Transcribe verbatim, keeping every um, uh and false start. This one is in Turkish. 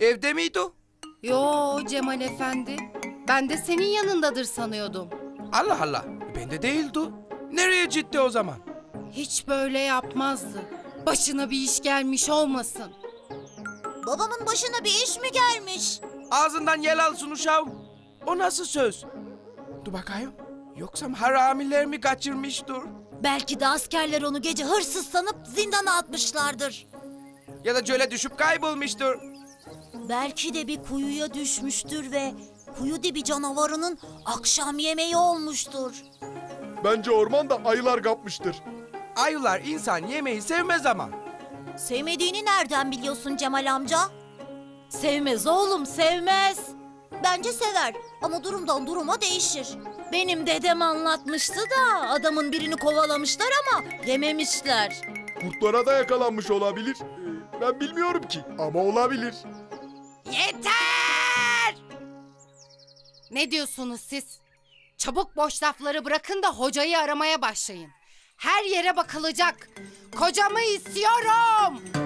Evde miydi o? Yo Cemal Efendi. Ben de senin yanındadır sanıyordum. Allah Allah. Bende değildi. Nereye gitti o zaman? Hiç böyle yapmazdı. Başına bir iş gelmiş olmasın. Babamın başına bir iş mi gelmiş? Ağzından yel alsın uşağım. O nasıl söz? Dur bakayım. Yoksa haramiler mi kaçırmıştır? Belki de askerler onu gece hırsız sanıp zindana atmışlardır. Ya da çöle düşüp kaybolmuştur. Belki de bir kuyuya düşmüştür ve kuyu dibi canavarının akşam yemeği olmuştur. Bence ormanda ayılar kapmıştır. Ayılar insan yemeği sevmez ama. Sevmediğini nereden biliyorsun Cemal amca? Sevmez oğlum, sevmez. Bence sever ama durumdan duruma değişir. Benim dedem anlatmıştı da adamın birini kovalamışlar ama yememişler. Kurtlara da yakalanmış olabilir. Ee, ben bilmiyorum ki ama olabilir. Yeter! Ne diyorsunuz siz? Çabuk boş lafları bırakın da hocayı aramaya başlayın. Her yere bakılacak. Kocamı istiyorum.